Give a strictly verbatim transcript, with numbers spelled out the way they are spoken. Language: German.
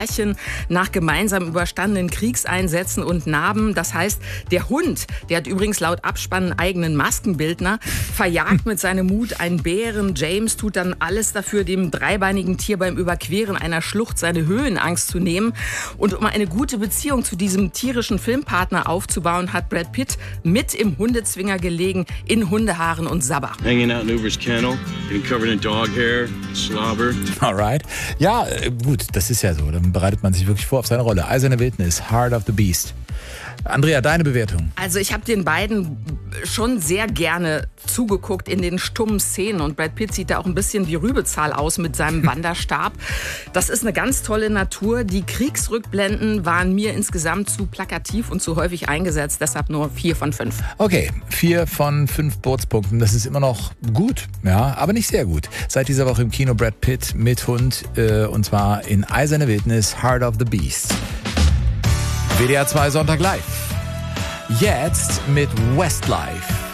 nach gemeinsam überstandenen Kriegseinsätzen und Narben. Das heißt, der Hund, der hat übrigens laut Abspann einen eigenen Maskenbildner, verjagt mit seinem Mut einen Bären. James tut dann alles dafür, dem dreibeinigen Tier beim Überqueren einer Schlucht seine Höhenangst zu nehmen. Und um eine gute Beziehung zu diesem tierischen Filmpartner aufzubauen, hat Brad Pitt mit im Hundezwinger gelegen, in Hundehaaren und Sabber. Hanging out in Uber's kennel, getting covered in dog hair, slobber. Alright. Ja, gut, das ist ja so. Dann bereitet man sich wirklich vor auf seine Rolle. Eiserne Wildnis, Heart of the Beast. Andrea, deine Bewertung? Also ich habe den beiden schon sehr gerne zugeguckt in den stummen Szenen und Brad Pitt sieht da auch ein bisschen wie Rübezahl aus mit seinem Wanderstab. Das ist eine ganz tolle Natur. Die Kriegsrückblenden waren mir insgesamt zu plakativ und zu häufig eingesetzt, deshalb nur vier von fünf. Okay, vier von fünf Bootspunkten, das ist immer noch gut, ja, aber nicht sehr gut. Seit dieser Woche im Kino Brad Pitt mit Hund äh, und zwar in Eiserne Wildnis, Heart of the Beast. W D R zwei Sonntag live. Jetzt mit Westlife.